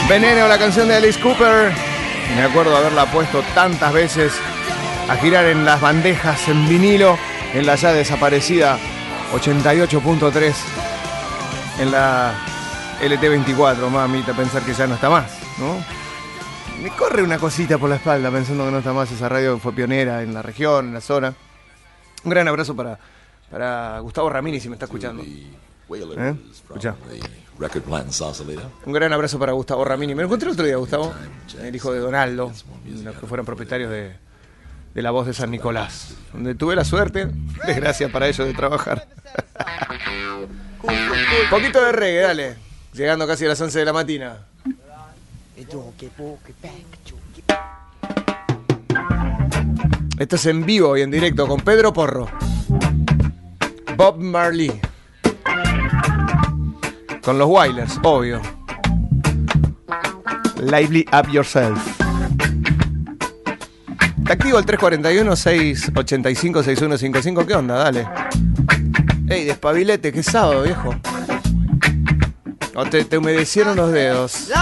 Veneno, la canción de Alice Cooper. Me acuerdo haberla puesto tantas veces a girar en las bandejas en vinilo en la ya desaparecida 88.3 en la LT24. Mamita, pensar que ya no está más, ¿no? Me corre una cosita por la espalda pensando que no está más. Esa radio fue pionera en la región, en la zona. Un gran abrazo para Gustavo Ramini, si me está escuchando. Escuchá. Un gran abrazo para Gustavo Ramini. Me lo encontré el otro día, Gustavo, el hijo de Donaldo, los que fueron propietarios de La Voz de San Nicolás, donde tuve la suerte, desgracia para ellos, de trabajar. Un poquito de reggae, dale. Llegando casi a las 11 de la mañana. Esto es en vivo y en directo con Pedro Porro, Bob Marley, con los Wailers, obvio. Lively Up Yourself. Te activo el 341-685-6155. ¿Qué onda? Dale. Ey, despabilete, que sábado, viejo. O te humedecieron los dedos.